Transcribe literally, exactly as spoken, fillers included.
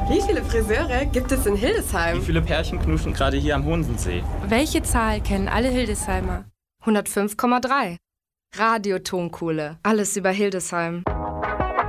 Wie viele Friseure gibt es in Hildesheim? Wie viele Pärchen knuschen gerade hier am Honsensee? Welche Zahl kennen alle Hildesheimer? hundertfünf Komma drei. Radio Tonkuhle. Alles über Hildesheim.